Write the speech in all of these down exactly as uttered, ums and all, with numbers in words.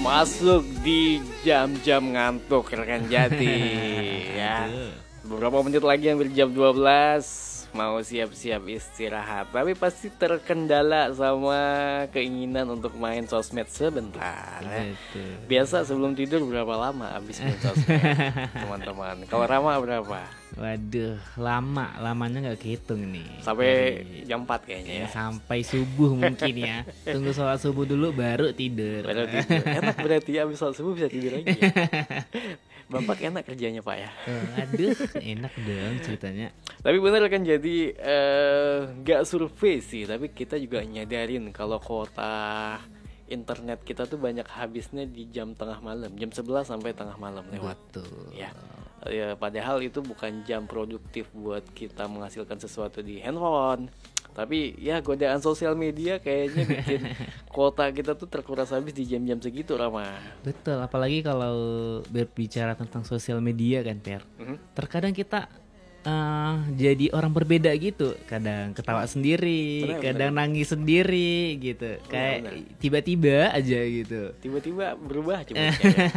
masuk di jam-jam ngantuk rekan Jati ya. Beberapa menit lagi hampir jam dua belas, mau siap-siap istirahat, tapi pasti terkendala sama keinginan untuk main sosmed sebentar ya. Biasa sebelum tidur berapa lama habis main sosmed teman-teman? Kalau Rama berapa? Waduh, lama, lamanya nggak kehitung nih. Sampai Dari, jam empat kayaknya ya. Sampai subuh mungkin ya. Tunggu sholat subuh dulu baru tidur. Baru tidur. Enak berarti ya, habis sholat subuh bisa tidur lagi ya. Bapak enak kerjanya Pak ya. Oh, aduh, enak dong ceritanya. Tapi bener kan, jadi eh, gak survei sih, tapi kita juga nyadarin kalau kuota internet kita tuh banyak habisnya di jam tengah malam, jam sebelas sampai tengah malam lewat. Betul. Ya. Ya, padahal itu bukan jam produktif buat kita menghasilkan sesuatu di handphone. Tapi ya godaan sosial media kayaknya bikin kuota kita tuh terkuras habis di jam-jam segitu, Rama. Betul, apalagi kalau berbicara tentang sosial media kan, Per. Mm-hmm. Terkadang kita uh, jadi orang berbeda gitu. Kadang ketawa sendiri, benar, kadang benar. nangis sendiri gitu. Benar, Kayak benar. tiba-tiba aja gitu. Tiba-tiba berubah coba.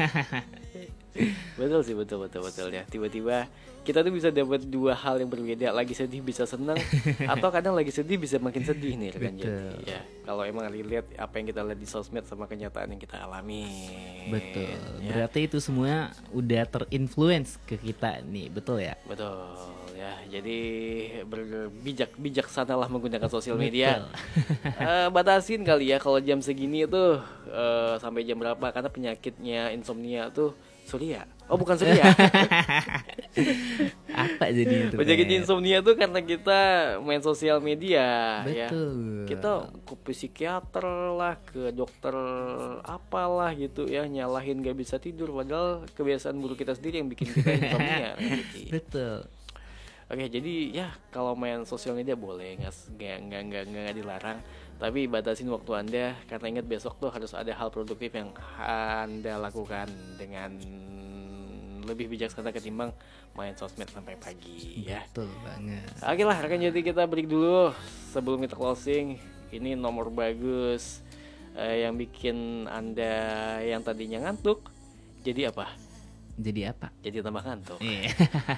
Betul sih, betul betul betul ya. Tiba-tiba kita tuh bisa dapat dua hal yang berbeda, lagi sedih bisa senang, atau kadang lagi sedih bisa makin sedih nih rekan Jati. Ya, kalau emang lihat apa yang kita lihat di sosmed sama kenyataan yang kita alami. Betul. Ya. Berarti itu semua udah terinfluence ke kita nih, betul ya? Betul ya. Jadi berbijak bijaksanalah menggunakan sosial media. uh, batasin kali ya kalau jam segini tuh uh, sampai jam berapa, karena penyakitnya insomnia tuh surya. Oh bukan surya. Apa jadi itu? Penyakit insomnia tuh karena kita main sosial media. Betul. Ya. Kita ke psikiater lah, ke dokter apalah gitu ya, nyalahin gak bisa tidur, padahal kebiasaan buruk kita sendiri yang bikin kita insomnia. Gitu. Betul. Oke, jadi ya kalau main sosial media boleh, nggak nggak nggak nggak dilarang, tapi batasin waktu Anda, karena ingat besok tuh harus ada hal produktif yang Anda lakukan dengan lebih bijaksana ketimbang main sosmed sampai pagi ya. Betul banget. Oke lah, rekan Jati, kita break dulu sebelum kita closing. Ini nomor bagus eh, yang bikin Anda yang tadinya ngantuk jadi apa? Jadi apa? Jadi tambah ngantuk. Iya.